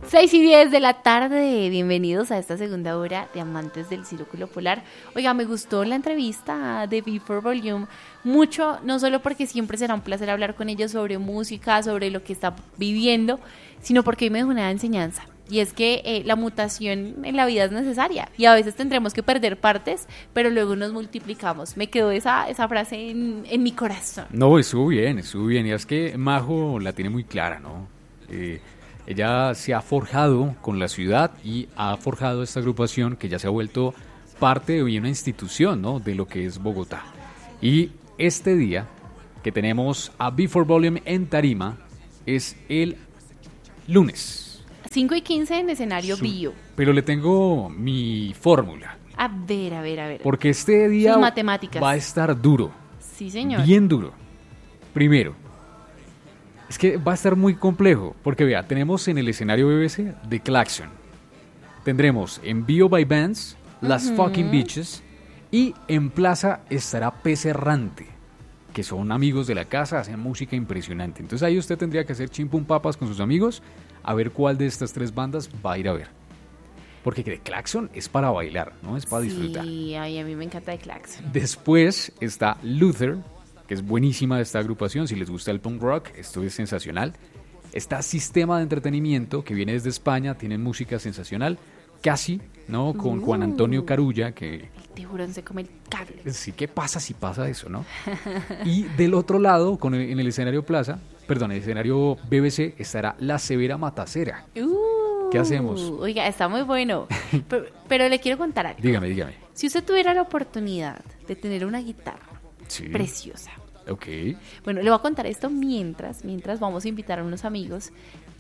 6:10 de la tarde, bienvenidos a esta segunda hora de Amantes del Círculo Polar. Oiga, me gustó la entrevista de Before Volume mucho, no solo porque siempre será un placer hablar con ellos sobre música, sobre lo que está viviendo, sino porque hoy me dejó una enseñanza. Y es que la mutación en la vida es necesaria y a veces tendremos que perder partes, pero luego nos multiplicamos. Me quedó esa frase en mi corazón. No, estuvo bien. Y es que Majo la tiene muy clara, ¿no? Ella se ha forjado con la ciudad y ha forjado esta agrupación que ya se ha vuelto parte de una institución, ¿no? De lo que es Bogotá. Y este día que tenemos a Before Volume en tarima es el lunes. 5:15 en escenario Bio. Pero le tengo mi fórmula. A ver. Porque este día sus matemáticas va a estar duro. Sí, señor. Bien duro. Primero, es que va a estar muy complejo. Porque vea, tenemos en el escenario BBC The Klaxon. Tendremos en Bio by Bands, Las Fucking Bitches. Y en Plaza estará Pez Errante, que son amigos de la casa, hacen música impresionante. Entonces ahí usted tendría que hacer chimpum papas con sus amigos a ver cuál de estas tres bandas va a ir a ver. Porque The Klaxon es para bailar, no es para disfrutar. Sí, a mí me encanta The Klaxon. Después está Luther, que es buenísima de esta agrupación. Si les gusta el punk rock, esto es sensacional. Está Sistema de Entretenimiento, que viene desde España, tienen música sensacional. Casi, ¿no? Con Juan Antonio Carulla, que... El tiburón se come el cable. Sí, ¿qué pasa si pasa eso, no? Y del otro lado, en el escenario el escenario BBC, estará La Severa Matacera. ¿Qué hacemos? Oiga, está muy bueno. Pero le quiero contar algo. Dígame. Si usted tuviera la oportunidad de tener una guitarra preciosa. Ok. Bueno, le voy a contar esto mientras vamos a invitar a unos amigos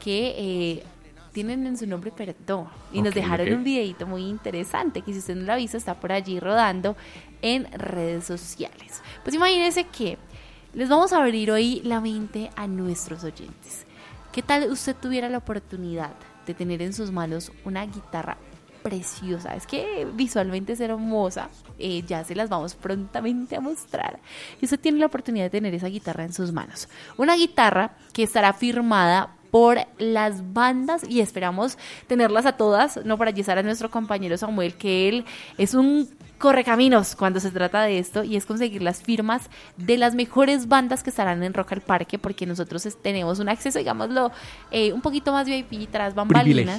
que... tienen en su nombre Perdón y nos dejaron un videito muy interesante que si usted no lo ha visto está por allí rodando en redes sociales. Pues imagínense que les vamos a abrir hoy la mente a nuestros oyentes. ¿Qué tal usted tuviera la oportunidad de tener en sus manos una guitarra preciosa? Es que visualmente es hermosa, ya se las vamos prontamente a mostrar. Y usted tiene la oportunidad de tener esa guitarra en sus manos. Una guitarra que estará firmada por las bandas y esperamos tenerlas a todas, no para ayudar a nuestro compañero Samuel, que él es un correcaminos cuando se trata de esto y es conseguir las firmas de las mejores bandas que estarán en Rock al Parque, porque nosotros tenemos un acceso, digámoslo, un poquito más VIP tras bambalinas.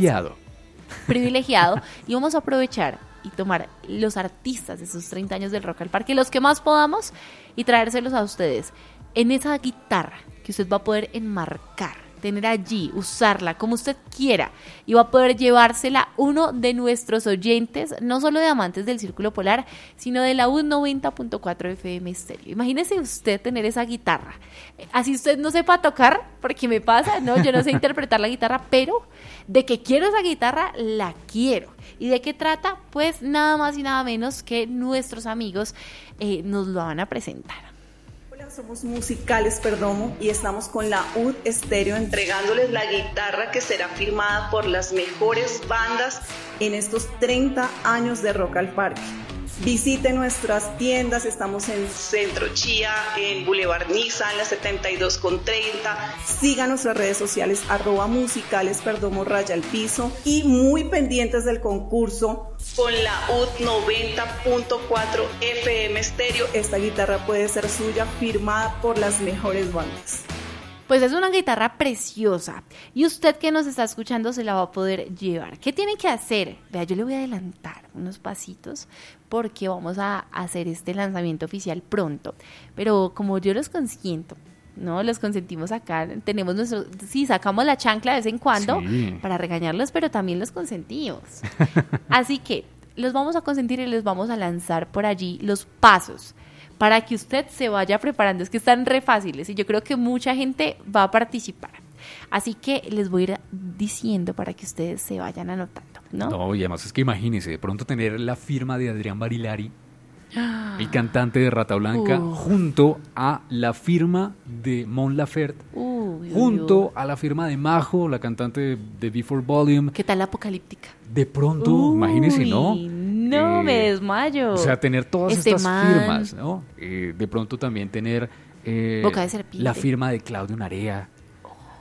Privilegiado y vamos a aprovechar y tomar los artistas de esos 30 años del Rock al Parque, los que más podamos, y traérselos a ustedes en esa guitarra que usted va a poder enmarcar, tener allí, usarla como usted quiera y va a poder llevársela uno de nuestros oyentes, no solo de Amantes del Círculo Polar, sino de la UD 90.4 FM Estéreo. Imagínese usted tener esa guitarra, así usted no sepa tocar, porque me pasa, no, yo no sé interpretar la guitarra, pero de que quiero esa guitarra, la quiero. ¿Y de qué trata? Pues nada más y nada menos que nuestros amigos nos lo van a presentar. Somos Musicales Perdomo y estamos con la UD Estéreo entregándoles la guitarra que será firmada por las mejores bandas en estos 30 años de Rock al Parque. Visite nuestras tiendas, estamos en Centro Chía, en Boulevard Niza, en la 72 con 30. Sigan nuestras redes sociales, @musicalesperdomo _ y muy pendientes del concurso con la UD 90.4 FM Estéreo. Esta guitarra puede ser suya, firmada por las mejores bandas. Pues es una guitarra preciosa y usted que nos está escuchando se la va a poder llevar. ¿Qué tiene que hacer? Vea, yo le voy a adelantar unos pasitos porque vamos a hacer este lanzamiento oficial pronto. Pero como yo los consiento, ¿no? Los consentimos acá, tenemos sacamos la chancla de vez en cuando para regañarlos, pero también los consentimos. Así que los vamos a consentir y les vamos a lanzar por allí los pasos para que usted se vaya preparando. Es que están re fáciles y yo creo que mucha gente va a participar. Así que les voy a ir diciendo para que ustedes se vayan anotando, ¿no? No, y además es que imagínense, de pronto tener la firma de Adrián Barilari, el cantante de Rata Blanca, junto a la firma de Mon Laferte, junto a la firma de Majo, la cantante de Before Volume. ¿Qué tal la Apocalíptica? De pronto, imagínense, ¿no? No, me desmayo. O sea, tener todas estas firmas, ¿no? De pronto también tener Boca de Serpiente, la firma de Claudio Narea,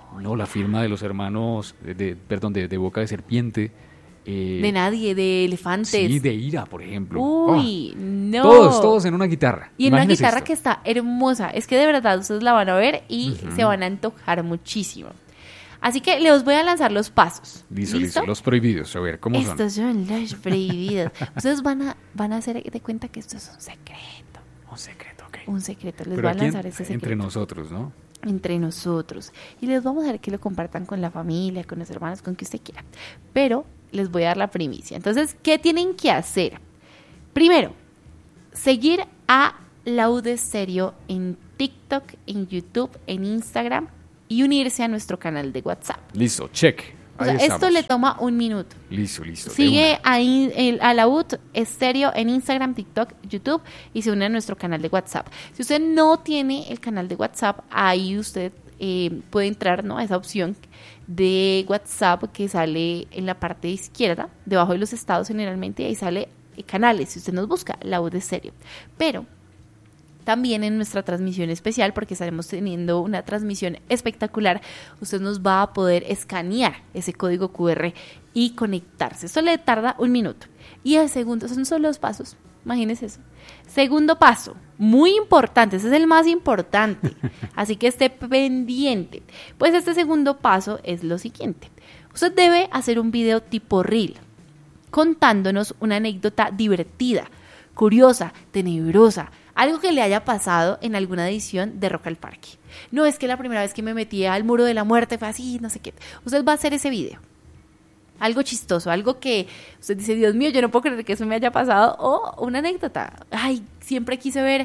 No, la firma de los hermanos, de Boca de Serpiente. De Nadie, de Elefantes. Sí, de Ira, por ejemplo. Uy, no. Todos en una guitarra. Y en una Imagínese guitarra esto. que está hermosa. Es que de verdad ustedes la van a ver y se van a antojar muchísimo. Así que les voy a lanzar los pasos. Listo. Los prohibidos. A ver, ¿cómo son? Estos son los prohibidos. Ustedes van a hacer de cuenta que esto es un secreto. Un secreto, ok. Un secreto. Les Pero voy a aquí lanzar ese secreto. entre nosotros, ¿no? Entre nosotros. Y les vamos a dar que lo compartan con la familia, con los hermanos, con quien usted quiera. Pero les voy a dar la primicia. Entonces, ¿qué tienen que hacer? Primero, seguir a Laúd Estéreo en TikTok, en YouTube, en Instagram y unirse a nuestro canal de WhatsApp. Listo, check. O sea, esto le toma 1 minuto. Listo. Sigue a Laúd Estéreo en Instagram, TikTok, YouTube y se une a nuestro canal de WhatsApp. Si usted no tiene el canal de WhatsApp, ahí usted puede entrar, ¿no?, a esa opción de WhatsApp que sale en la parte izquierda, debajo de los estados generalmente, y ahí sale canales. Si usted nos busca, Laúd Estéreo. Pero también en nuestra transmisión especial, porque estaremos teniendo una transmisión espectacular, usted nos va a poder escanear ese código QR y conectarse. Esto le tarda 1 minuto. Y el segundo, son solo 2 pasos, imagínese eso. Segundo paso, muy importante, ese es el más importante, así que esté pendiente. Pues este segundo paso es lo siguiente. Usted debe hacer un video tipo reel, contándonos una anécdota divertida, curiosa, tenebrosa, algo que le haya pasado en alguna edición de Rock al Parque. No es que la primera vez que me metí al muro de la muerte fue así, no sé qué. Usted va a hacer ese video. Algo chistoso, algo que usted dice, Dios mío, yo no puedo creer que eso me haya pasado, o una anécdota. Ay, siempre quise ver,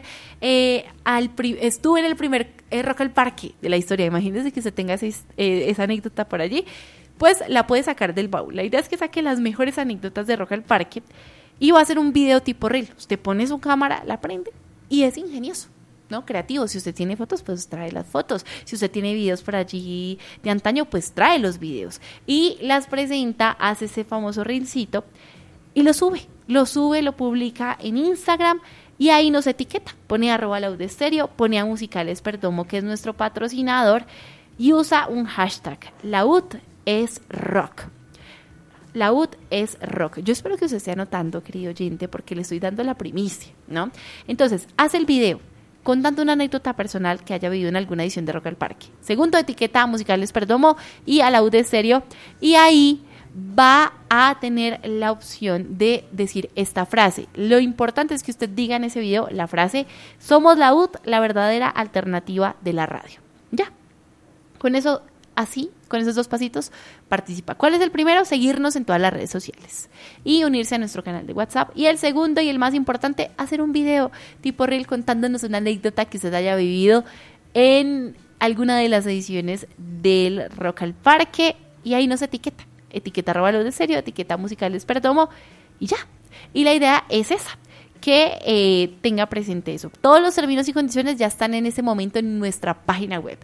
estuve en el primer Rock al Parque de la historia. Imagínese que usted tenga esa anécdota por allí, pues la puede sacar del baúl. La idea es que saque las mejores anécdotas de Rock al Parque y va a hacer un video tipo reel. Usted pone su cámara, la prende y es ingenioso, ¿no? Creativo. Si usted tiene fotos, pues trae las fotos. Si usted tiene videos por allí de antaño, pues trae los videos y las presenta, hace ese famoso reelcito y lo sube, lo publica en Instagram y ahí nos etiqueta, pone @Laúd Estéreo, pone a Musicales Perdomo, que es nuestro patrocinador, y usa un hashtag, Laúd es rock. Laúd es rock. Yo espero que usted esté anotando, querido oyente, porque le estoy dando la primicia, ¿no? Entonces, hace el video contando una anécdota personal que haya vivido en alguna edición de Rock al Parque. Segundo, etiqueta a Musicales Perdomo y a Laúd Estéreo, y ahí va a tener la opción de decir esta frase. Lo importante es que usted diga en ese video la frase: somos Laúd, la verdadera alternativa de la radio. Ya. Con eso, así, con esos 2 pasitos, participa. ¿Cuál es el primero? Seguirnos en todas las redes sociales y unirse a nuestro canal de WhatsApp. Y el segundo y el más importante, hacer un video tipo reel contándonos una anécdota que usted haya vivido en alguna de las ediciones del Rock al Parque, y ahí nos etiqueta @Laúd Estéreo, etiqueta Musicales Perdomo y ya. Y la idea es esa, que tenga presente eso. Todos los términos y condiciones ya están en este momento en nuestra página web,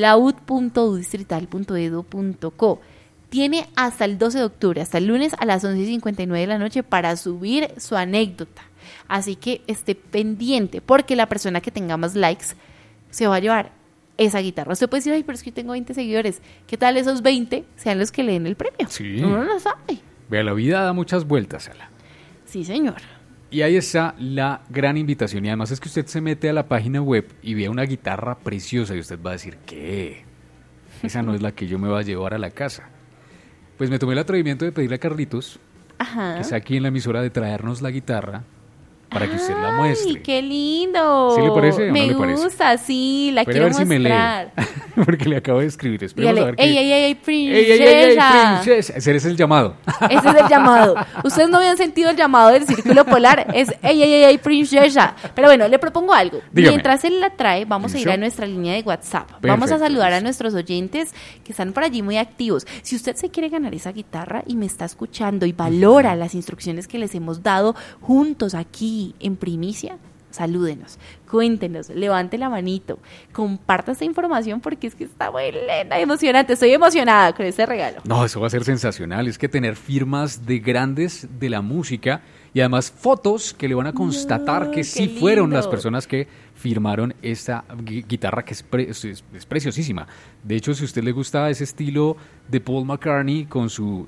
laud.udistrital.edu.co. Tiene hasta el 12 de octubre, hasta el lunes a las 11:59 de la noche para subir su anécdota. Así que esté pendiente, porque la persona que tenga más likes se va a llevar esa guitarra. Usted puede decir, ay, pero es que yo tengo 20 seguidores. ¿Qué tal esos 20 sean los que le den el premio? Sí. Uno no lo sabe. Vea, la vida da muchas vueltas, Ala. Sí, señor. Y ahí está la gran invitación. Y además es que usted se mete a la página web y ve una guitarra preciosa y usted va a decir, ¿qué? Esa no es la que yo me voy a llevar a la casa. Pues me tomé el atrevimiento de pedirle a Carlitos, Ajá. que está aquí en la emisora, de traernos la guitarra para que usted la muestre. ¡Ay, qué lindo! ¿Sí le parece o me no le parece? gusta, sí, la Pero quiero a ver si me lee, mostrar. porque le acabo de escribir. Esperemos a Dígale, ver qué... ey, princesa! ¡Ey, princesa! Ese es el llamado. Ese es el llamado. Ustedes no habían sentido el llamado del círculo polar. Es ey, princesa. Pero bueno, le propongo algo. Dígame. Mientras él la trae, vamos a ir ¿Listo? a nuestra línea de WhatsApp. Perfecto, Vamos a saludar a listo. nuestros oyentes que están por allí muy activos. Si usted se quiere ganar esa guitarra y me está escuchando y valora las instrucciones que les hemos dado juntos aquí en primicia, salúdenos, cuéntenos, levante la manito, comparta esta información, porque es que está muy linda y emocionante. Estoy emocionada con este regalo. No, eso va a ser sensacional. Es que tener firmas de grandes de la música y además fotos que le van a constatar que sí fueron las personas que firmaron esta guitarra que es preciosísima. De hecho, si a usted le gusta ese estilo de Paul McCartney con su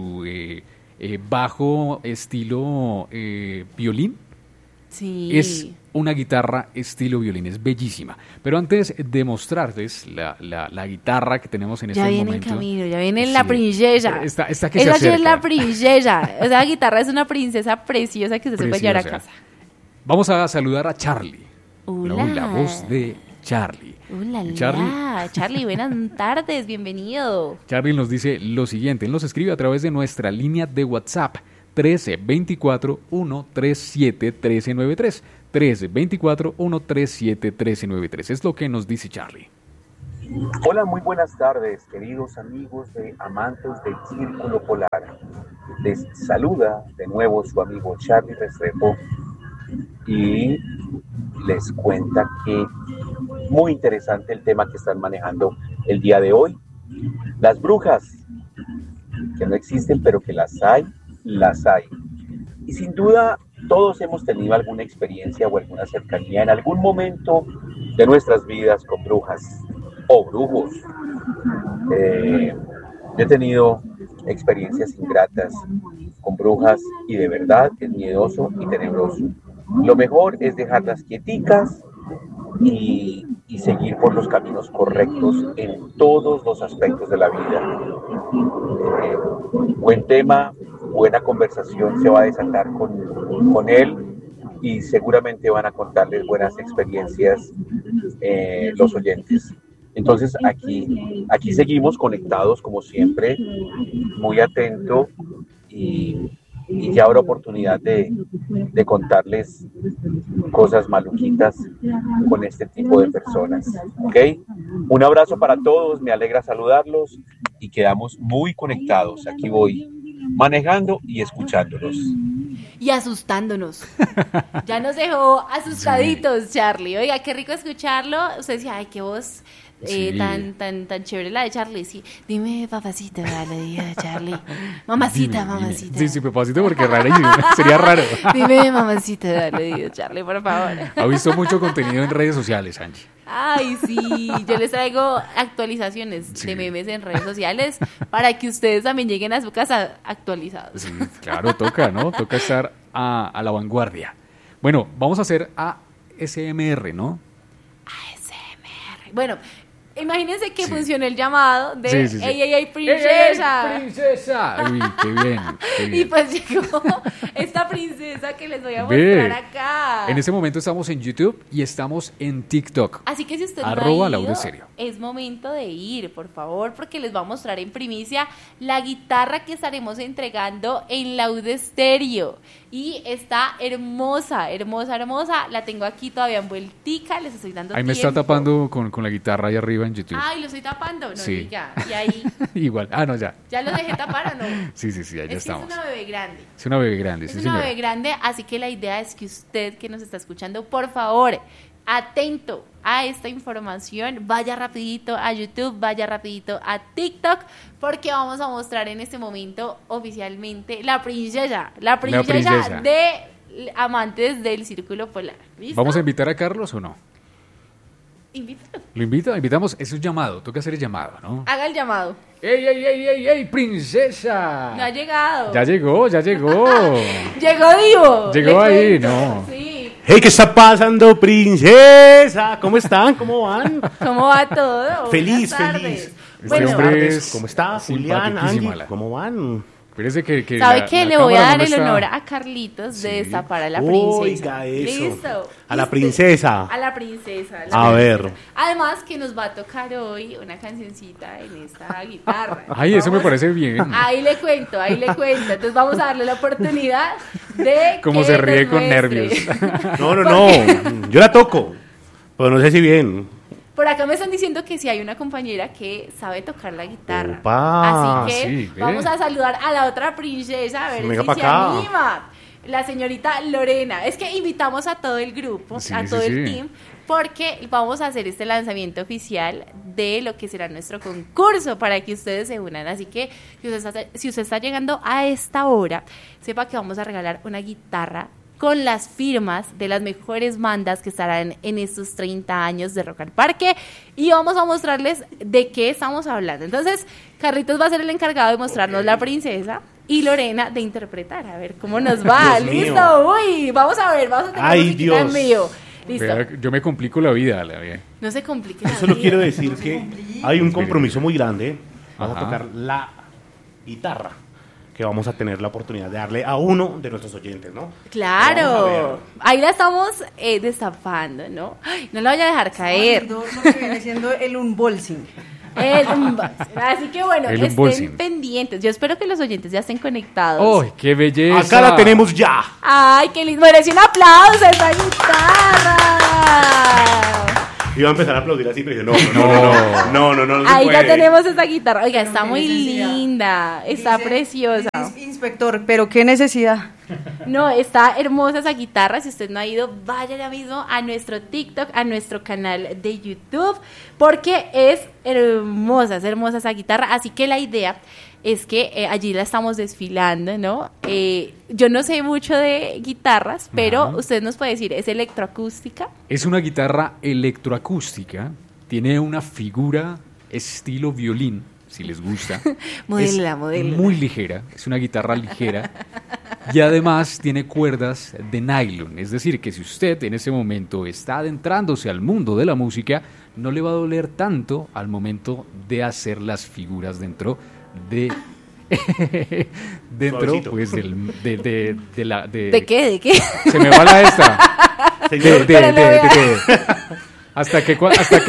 bajo estilo violín, sí, es una guitarra estilo violín, es bellísima. Pero antes de mostrarles la guitarra que tenemos en este momento. Ya viene el camino, ya viene la princesa. Esta que se Esa sí acerca. es la princesa. Esa guitarra es una princesa preciosa que usted se puede llevar a casa. Vamos a saludar a Charlie. Hola. La voz de Charlie. Hola, Charlie, buenas tardes, bienvenido. Charlie nos dice lo siguiente, él nos escribe a través de nuestra línea de WhatsApp 1324-137-1393. 1324-137-1393. Es lo que nos dice Charlie. Hola, muy buenas tardes, queridos amigos de amantes del Círculo Polar. Les saluda de nuevo su amigo Charlie Restrepo y les cuenta que muy interesante el tema que están manejando el día de hoy. Las brujas, que no existen, pero que las hay. Y sin duda todos hemos tenido alguna experiencia o alguna cercanía en algún momento de nuestras vidas con brujas o brujos. Yo he tenido experiencias ingratas con brujas y de verdad es miedoso y tenebroso. Lo mejor es dejarlas quieticas y seguir por los caminos correctos en todos los aspectos de la vida. Buen tema, buena conversación se va a desatar con él y seguramente van a contarles buenas experiencias los oyentes. Entonces aquí seguimos conectados como siempre, muy atento y ya habrá oportunidad de contarles cosas maluquitas con este tipo de personas, ¿ok? Un abrazo para todos, me alegra saludarlos y quedamos muy conectados. Aquí voy manejando y escuchándolos. Y asustándonos. Ya nos dejó asustaditos, Charlie. Oiga, qué rico escucharlo. Usted decía, ay, qué voz tan chévere la de Charlie. Sí, dime, papacito, le dije a Charlie. Mamacita. Sí, papacito, porque sería raro. Dime, mamacita, le dije a Charlie, por favor. Ha visto mucho contenido en redes sociales, Angie. Ay, sí, yo les traigo actualizaciones de memes en redes sociales para que ustedes también lleguen a su casa actualizados. Sí, claro, toca, ¿no? Toca estar a la vanguardia. Bueno, vamos a hacer ASMR, ¿no? ASMR. Bueno, imagínense que funcionó el llamado de sí. ¡Ey, princesa! ¡Ey, princesa! Uy, qué bien. Y pues llegó esta princesa que les voy a mostrar acá. En este momento estamos en YouTube y estamos en TikTok. Así que si usted @laudeserio. es momento de ir, por favor, porque les voy a mostrar en primicia la guitarra que estaremos entregando en Laude Stereo. Y está hermosa. La tengo aquí todavía envueltica, les estoy dando Ahí me tiempo. está tapando con la guitarra ahí arriba en YouTube. Ay, lo estoy tapando. No, Sí. ya. Y ahí. Igual. No, ya. ¿Ya lo dejé tapar o no? Sí, ahí ya estamos. Es una bebé grande. Es una bebé grande, sí, Es una señora. bebé grande, así que la idea es que usted que nos está escuchando, por favor, atento a esta información, vaya rapidito a YouTube, vaya rapidito a TikTok, porque vamos a mostrar en este momento oficialmente la princesa de amantes del Círculo Polar. ¿Listo? ¿Vamos a invitar a Carlos o no? Invítalo. ¿Lo invitamos? Es un llamado, toca hacer el llamado, ¿no? Haga el llamado. ¡Ey, princesa! No ha llegado. Ya llegó. Llegó Divo. Llegó Le ahí, cuento. no. Sí. Hey, ¿qué está pasando, princesa? ¿Cómo están? ¿Cómo van? ¿Cómo va todo? Feliz. Buenas tardes. Este Bueno, hombre es ¿Cómo está, Julián, simpaticísima, Angie? ¿Cómo van? Fíjese que ¿sabe qué? Le voy a cámara dar no el está- honor a Carlitos de Sí. destapar a la princesa. Oiga eso. ¿Listo? A la ¿Listo? princesa. A la princesa. A ver. Además que nos va a tocar hoy una cancioncita en esta guitarra. Ay, eso me Vamos- parece bien. Ahí le cuento. Entonces vamos a darle la oportunidad de Cómo que se ríe nos con muestre. nervios. No. Yo la toco, pero no sé si bien. Por acá me están diciendo que sí hay una compañera que sabe tocar la guitarra. Opa, Así que sí, ¿ve? vamos a saludar a la otra princesa, a ver Venga si pa' se acá. anima. La señorita Lorena. Es que invitamos a todo el grupo, Sí, a sí, todo el sí. team, porque vamos a hacer este lanzamiento oficial de lo que será nuestro concurso para que ustedes se unan. Así que si usted está llegando a esta hora, sepa que vamos a regalar una guitarra con las firmas de las mejores bandas que estarán en estos 30 años de Rock al Parque, y vamos a mostrarles de qué estamos hablando. Entonces, Carlitos va a ser el encargado de mostrarnos La Princesa y Lorena de interpretar, a ver cómo nos va. Dios ¿Listo? mío. Uy, vamos a ver, vamos a tener Ay, musiquita en Dios. vivo. Listo. Vea, yo me complico la vida, la verdad. No se complique la Solo vida. quiero decir que hay un compromiso muy grande. Vamos Ajá. a tocar la guitarra que vamos a tener la oportunidad de darle a uno de nuestros oyentes, ¿no? Vamos a Claro, ver. ahí la estamos destapando, ¿no? Ay, no la voy a dejar caer. Lo que viene siendo el unboxing. Así que bueno, El estén unboxing. pendientes. Yo espero que los oyentes ya estén conectados. ¡Ay, qué belleza! Acá la tenemos ya. Ay, qué lindo. Merece un aplauso a esa guitarra. Iba a empezar a aplaudir así, pero dije, no se Ahí ya puede. tenemos esa guitarra. Oiga, está qué muy necesidad. linda. Está Dice- preciosa. dice, Inspector, pero qué necesidad. No, está hermosa esa guitarra. Si usted no ha ido, vaya ya mismo a nuestro TikTok, a nuestro canal de YouTube, porque es hermosa esa guitarra. Así que la idea es que allí la estamos desfilando, ¿no? Yo no sé mucho de guitarras, pero Ajá. usted nos puede decir, ¿es electroacústica? Es una guitarra electroacústica, tiene una figura estilo violín, si les gusta. Modélela, Es modélela. muy ligera, es una guitarra ligera y además tiene cuerdas de nylon, es decir, que si usted en ese momento está adentrándose al mundo de la música, no le va a doler tanto al momento de hacer las figuras dentro de... dentro Suavecito. pues de la... ¿De qué? ¿De qué? Se me va la esta. Señor, Hasta que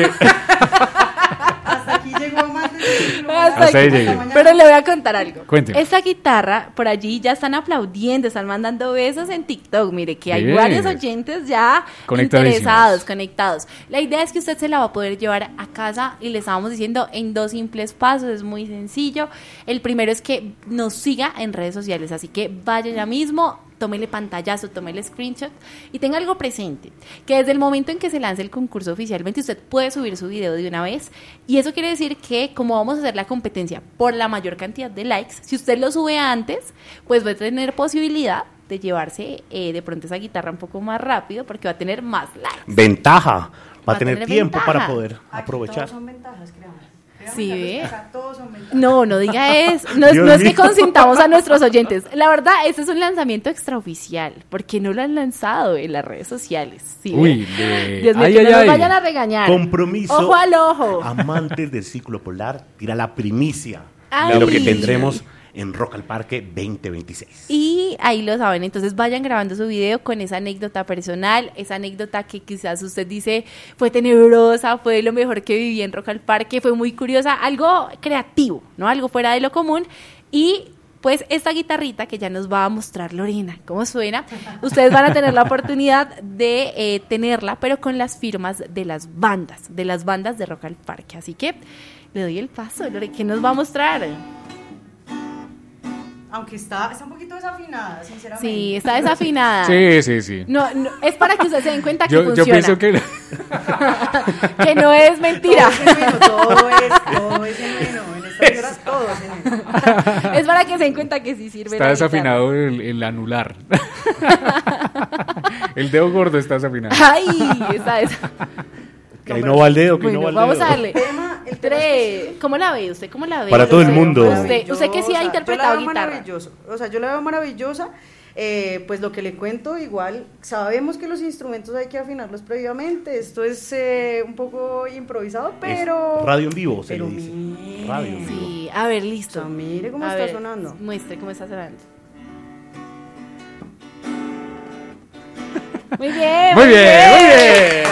Hasta aquí llegó más de Hasta ahí llegué. Pero le voy a contar algo. Cuénteme. Esta guitarra, por allí ya están aplaudiendo, están mandando besos en TikTok. Mire que hay Bien. varios oyentes ya Conectadísimos. interesados, conectados. La idea es que usted se la va a poder llevar a casa y le estábamos diciendo en 2 simples pasos, es muy sencillo. El primero es que nos siga en redes sociales, así que vaya ya mismo, tómele pantallazo, tómele screenshot y tenga algo presente, que desde el momento en que se lance el concurso oficialmente usted puede subir su video de una vez, y eso quiere decir que como vamos a hacer la competencia por la mayor cantidad de likes, si usted lo sube antes, pues va a tener posibilidad de llevarse de pronto esa guitarra un poco más rápido porque va a tener más likes. ventaja. Va a tener tener tiempo ventaja. para poder Aquí aprovechar. todos son ventajas, créame. Sí, Créame, ¿ve? acá todos son ventajas. No diga eso. No Dios es que mío. consintamos a nuestros oyentes. La verdad, este es un lanzamiento extraoficial, porque no lo han lanzado en las redes sociales. ¿Sí? Uy, Dios mío, ay, que ay, no nos ay. vayan a regañar. Compromiso. Ojo al ojo. Amantes del ciclo polar, tira la primicia Ay. de lo que tendremos en Rock al Parque 2026. Y ahí lo saben, entonces vayan grabando su video con esa anécdota personal, esa anécdota que quizás usted dice fue tenebrosa, fue lo mejor que viví en Rock al Parque, fue muy curiosa, algo creativo, ¿no? Algo fuera de lo común. Y pues esta guitarrita que ya nos va a mostrar Lorena, cómo suena, ustedes van a tener la oportunidad de tenerla, pero con las firmas de las bandas de Rock al Parque. Así que le doy el paso, Lore, ¿qué nos va a mostrar? Aunque está un poquito desafinada, sinceramente. Sí, está desafinada. Sí. No, es para que ustedes se den cuenta que Yo funciona. pienso que Que no es mentira. Todo es genuino. En estas horas todo es genuino. Es para que se den cuenta que sí sirve. está la desafinado el anular. El dedo gordo está desafinado. guitarra. Ay, está desafinada. Que ahí no va el dedo, que Bueno, no va el vamos dedo. a darle. El tema Tres. ¿Cómo la ve usted? ¿Cómo la ve? Para todo el mundo. Usted que sí ha interpretado yo la veo guitarra. maravilloso. O sea, yo la veo maravillosa. Pues lo que le cuento, igual, sabemos que los instrumentos hay que afinarlos previamente. Esto es un poco improvisado, pero... Es radio en vivo, se pero le dice. mire. Radio en vivo. Sí, a ver, listo. O sea, mire cómo A está ver, sonando. Muestre cómo está sonando. Muy bien. Muy bien.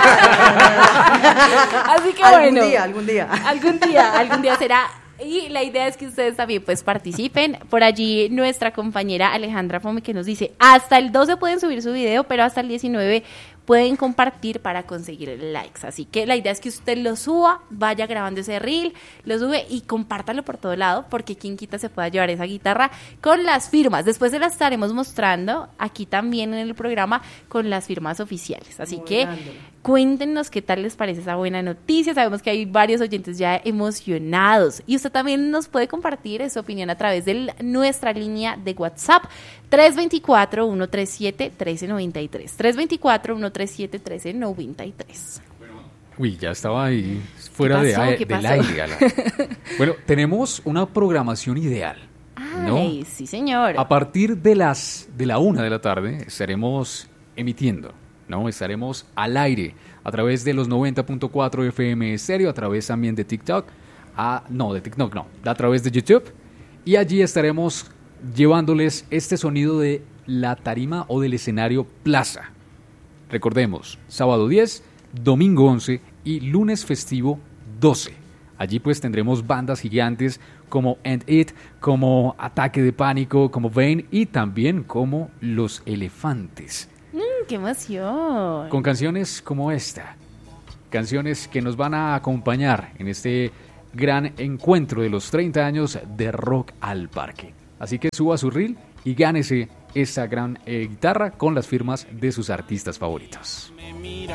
Así que Algún bueno. día, algún día. Algún día será. Y la idea es que ustedes también pues participen. Por allí nuestra compañera Alejandra Fome que nos dice, hasta el 12 pueden subir su video, pero hasta el 19 pueden compartir para conseguir likes. Así que la idea es que usted lo suba, vaya grabando ese reel, lo sube y compártalo por todo lado, porque quien quita se pueda llevar esa guitarra con las firmas. Después se las estaremos mostrando aquí también en el programa con las firmas oficiales. Así que Modelándolo. Cuéntenos qué tal les parece esa buena noticia. Sabemos que hay varios oyentes ya emocionados. Y usted también nos puede compartir su opinión a través de nuestra línea de WhatsApp 324-137-1393. 324-137-1393. Uy, ya estaba ahí fuera ¿Qué pasó? del aire. Bueno, tenemos una programación ideal, ¿no? Ay, sí, señor. A partir de la 1 de la tarde estaremos emitiendo, ¿no? Estaremos al aire a través de los 90.4 FM Estéreo, a través también de TikTok, a través de YouTube, y allí estaremos llevándoles este sonido de la tarima o del escenario Plaza. Recordemos, sábado 10, domingo 11 y lunes festivo 12. Allí pues tendremos bandas gigantes como End It, como Ataque de Pánico, como Vane y también como Los Elefantes. ¡Qué emoción! Con canciones como esta, canciones que nos van a acompañar en este gran encuentro de los 30 años de Rock al Parque. Así que suba su reel y gánese esta gran guitarra con las firmas de sus artistas favoritos.